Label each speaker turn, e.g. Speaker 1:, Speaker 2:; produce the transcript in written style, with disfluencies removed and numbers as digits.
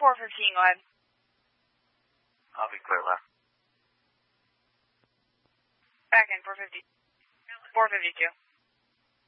Speaker 1: 415, go ahead.
Speaker 2: I'll be clear left.
Speaker 1: Back in 450. 452.